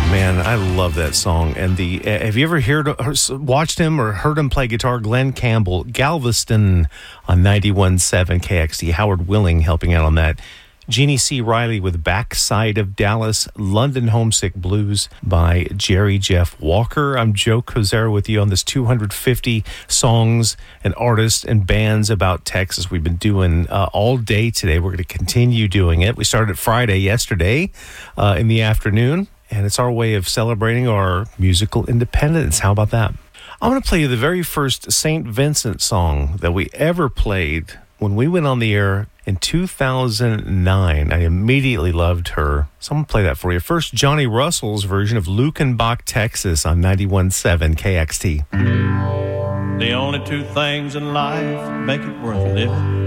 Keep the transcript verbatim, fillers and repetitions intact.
Man, I love that song. And the uh, have you ever heard, watched him or heard him play guitar? Glenn Campbell, Galveston on ninety-one point seven K X T. Howard Willing helping out on that. Jeannie C. Riley with Backside of Dallas, London Homesick Blues by Jerry Jeff Walker. I'm Joe Kozera with you on this two hundred fifty songs and artists and bands about Texas we've been doing uh, all day today. We're going to continue doing it. We started Friday yesterday uh, in the afternoon, and it's our way of celebrating our musical independence. How about that? I'm going to play you the very first Saint Vincent song that we ever played when we went on the air in two thousand nine. I immediately loved her. So I'm going to play that for you. First, Johnny Russell's version of Lukenbach, Texas on ninety-one point seven K X T. The only two things in life make it worth living: